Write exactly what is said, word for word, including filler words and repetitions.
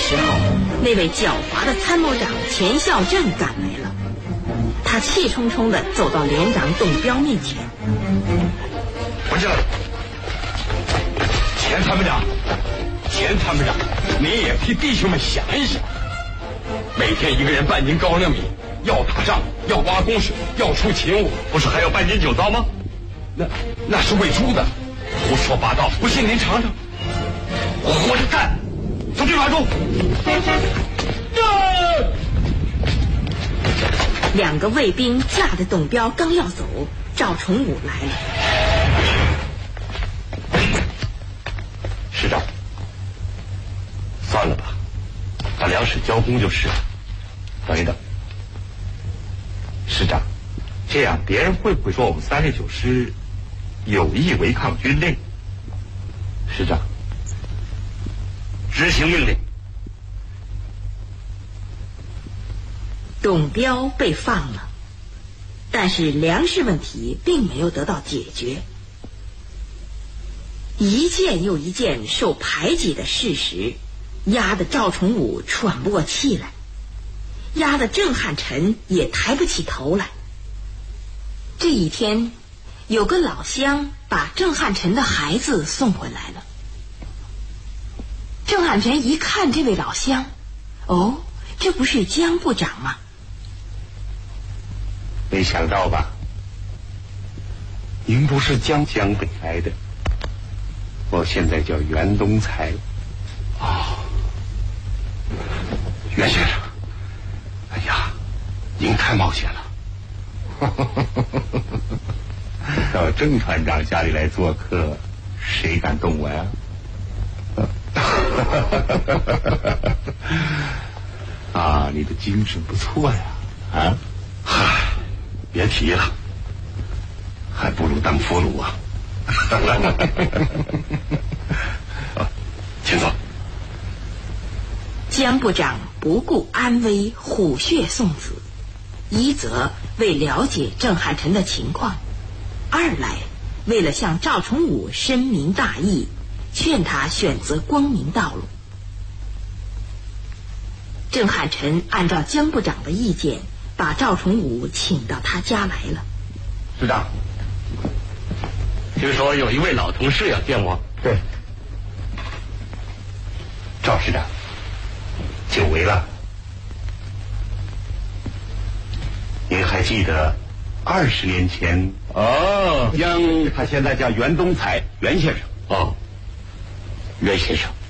时候，那位狡猾的参谋长钱孝正赶来了。他气冲冲地走到连长董彪面前：“ 回去了，钱参谋长，钱参谋长，你也替弟兄们想一想，每天一个人半斤高粱米，要打仗，要挖工事，要出勤务，不是还要半斤酒糟吗？那那是喂猪的，胡说八道！不信您尝尝，我活着干，出去抓猪！” 两个卫兵架着董彪刚要走，赵崇武来了。 师长，算了吧，把粮食交工就是了。等一等，师长，这样别人会不会说我们三十九师有意违抗军令？师长，执行命令。 董彪被放了，但是粮食问题并没有得到解决。一件又一件受排挤的事实，压得赵崇武喘不过气来，压得郑汉臣也抬不起头来。这一天，有个老乡把郑汉臣的孩子送回来了。郑汉臣一看这位老乡，哦，这不是江部长吗？ 没想到吧？您不是江江北来的，我现在叫袁东才。哦，袁先生，哎呀，您太冒险了。到郑团长家里来做客，谁敢动我呀？啊，你的精神不错呀！啊，嗨。别提了，还不如当俘虏啊！请坐。 江部长不顾安危，虎穴送子，一则为了解郑汉臣的情况，二来为了向赵崇武深明大义，劝他选择光明道路。郑汉臣按照江部长的意见，把赵崇武请到他家来了。 师长，听说有一位老同事要见我。对，赵师长，久违了。您还记得二十年前？哦，江他现在叫袁东才，袁先生。哦，袁先生，